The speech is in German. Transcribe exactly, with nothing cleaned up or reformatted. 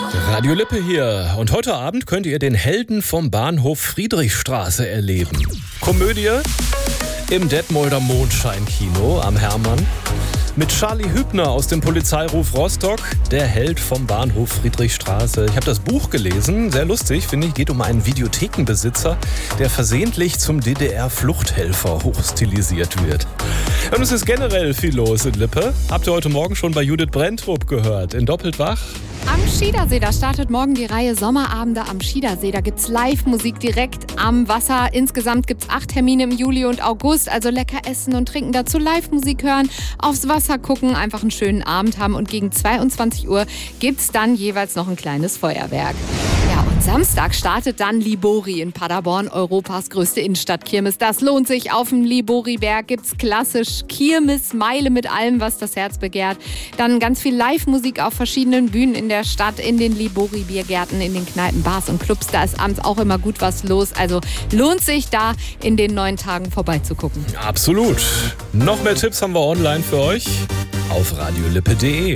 Radio Lippe hier. Und heute Abend könnt ihr den Helden vom Bahnhof Friedrichstraße erleben. Komödie im Detmolder Mondscheinkino am Hermann. Mit Charlie Hübner aus dem Polizeiruf Rostock, der Held vom Bahnhof Friedrichstraße. Ich habe das Buch gelesen, sehr lustig, finde ich. Geht um einen Videothekenbesitzer, der versehentlich zum D D R-Fluchthelfer hochstilisiert wird. Und es ist generell viel los in Lippe. Habt ihr heute Morgen schon bei Judith Brenntrup gehört, in Doppelt wach? Am Schiedersee, da startet morgen die Reihe Sommerabende am Schiedersee. Da gibt's Live-Musik direkt am Wasser. Insgesamt gibt's acht Termine im Juli und August. Also lecker essen und trinken, dazu Live-Musik hören, aufs Wasser gucken, einfach einen schönen Abend haben. Und gegen zweiundzwanzig Uhr gibt's dann jeweils noch ein kleines Feuerwerk. Ja, und Samstag startet dann Libori in Paderborn, Europas größte Innenstadtkirmes. Das lohnt sich. Auf dem Libori-Berg gibt's klassisch Kirmesmeile mit allem, was das Herz begehrt. Dann ganz viel Live-Musik auf verschiedenen Bühnen in der Stadt, in den Libori-Biergärten, in den Kneipen, Bars und Clubs. Da ist abends auch immer gut was los. Also lohnt sich da in den neun Tagen vorbeizugucken. Absolut. Noch mehr Tipps haben wir online für euch auf radiolippe punkt de.